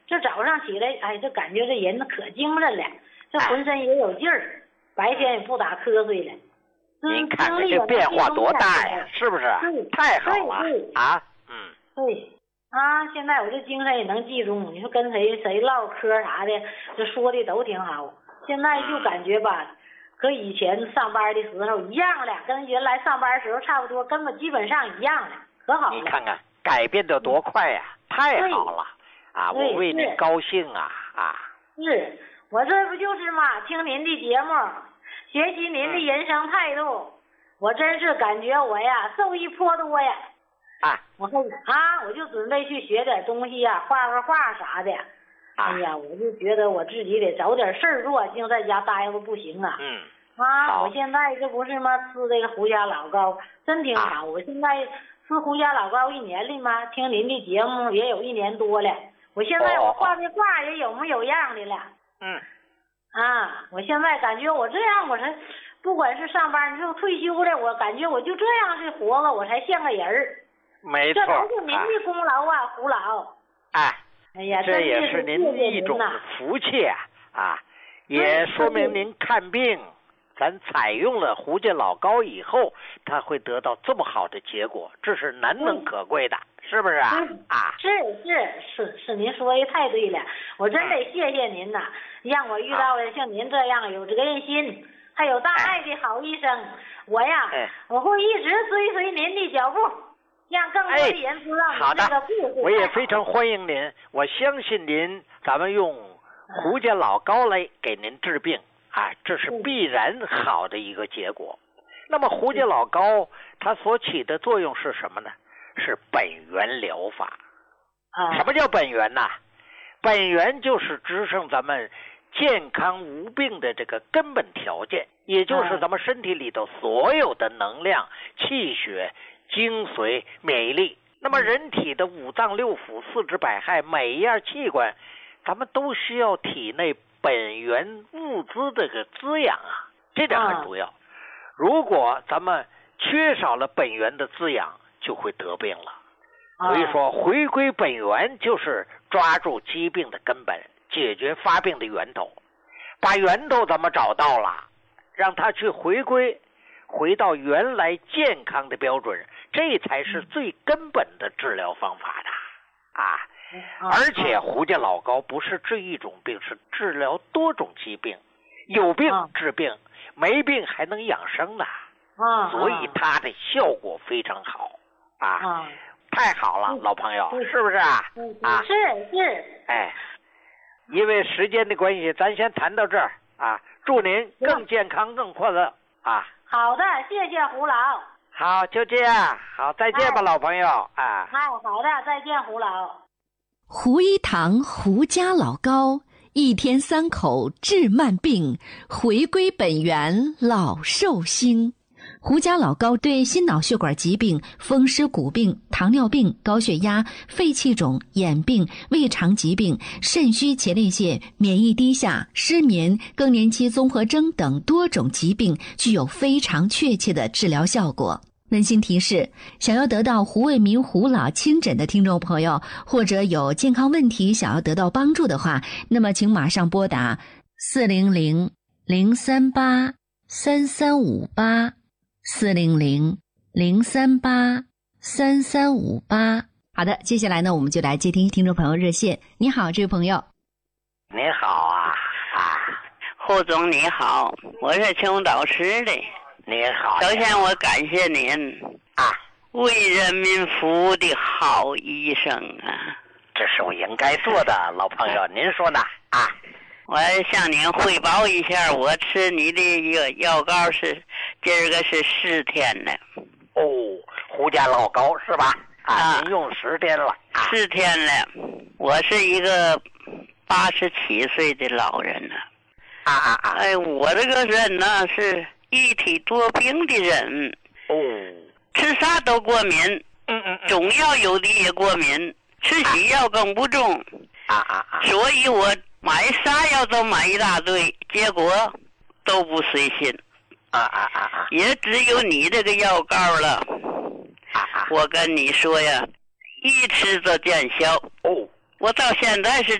这早上起来，哎，这感觉这人可精神了，这浑身也有劲儿，白天也不打瞌睡了。 您看看这变化多大呀，是不是？太好了啊！ 对啊，现在我这精神也能集中，你说跟谁唠嗑啥的，这说的都挺好。现在就感觉吧，和以前上班的时候一样了，跟原来上班的时候差不多，根本基本上一样了，可好了。 你看看改变的多快呀，太好了啊！我为您高兴啊！ 是我这不就是嘛，听您的节目，学习您的人生态度，我真是感觉我呀受益颇多呀。我就准备去学点东西呀，画画啥的。哎呀，我就觉得我自己得找点事儿做，净在家待着不行啊。我现在这不是吗？吃这个胡家老高真挺好。我现在吃胡家老高1年了吗？听您的节目也有1年多了。我现在我画的画也有模有样的了。我现在感觉我这样，我才不管是上班，你说退休了，我感觉我就这样是活了，我才像个人儿。 没错， 这都是您的功劳啊，胡老。哎呀， 这也是您一种福气啊！也说明您看病，咱采用了胡家老高以后，他会得到这么好的结果，这是难能可贵的，是不是啊？ 是，您说的太对了，我真得谢谢您呐，让我遇到了像您这样有责任心还有大爱的好医生。我呀，我会一直追随您的脚步，让更多的人知道您这个故事。 我也非常欢迎您，我相信您，咱们用胡家老高来给您治病这是必然好的一个结果。那么胡家老高它所起的作用是什么呢？是本源疗法。什么叫本源呢？本源就是支撑咱们健康无病的这个根本条件，也就是咱们身体里头所有的能量、气血、精髓、免疫力。那么人体的5脏6腑、4肢百骸，每一样器官，咱们都需要体内本源物资的个滋养这点很重要。如果咱们缺少了本源的滋养，就会得病了。所以说回归本源就是抓住疾病的根本，解决发病的源头。把源头咱们找到了，让它去回到原来健康的标准，这才是最根本的治疗方法的而且胡家老高不是治一种病，是治疗多种疾病，有病治病，没病还能养生呢所以它的效果非常好太好了，老朋友，是不是是。 因为时间的关系，咱先谈到这儿祝您更健康更快乐好的，谢谢胡老。 好，就这样，好，再见吧，老朋友好的，再见，胡老。 胡一堂胡家老高，1天3口治慢病，回归本源老寿星。胡家老高对心脑血管疾病、风湿骨病、糖尿病、高血压、肺气肿、眼病、胃肠疾病、肾虚前列腺、免疫低下、失眠、更年期综合征等多种疾病具有非常确切的治疗效果。温馨提示，想要得到胡卫民胡老亲诊的听众朋友，或者有健康问题想要得到帮助的话，那么请马上拨打400-038-3358 400-038-3358。好的，接下来呢，我们就来接听听众朋友热线。你好，这位朋友。 你好胡总你好，我是青岛市的。 你好。 首先我感谢您为人民服务的好医生这是我应该做的，老朋友，您说呢我向您汇报一下，我吃你的药膏是今儿个是10天了。 胡家老高是吧？您用10天了。 10天了。我是一个87岁的老人了。我这个人呢是一体多病的人。吃啥都过敏。中药有的也过敏，吃西药更不中。所以我买啥药都买一大堆，结果都不随心。也只有你这个药膏了。我跟你说呀，一吃就见效。我到现在是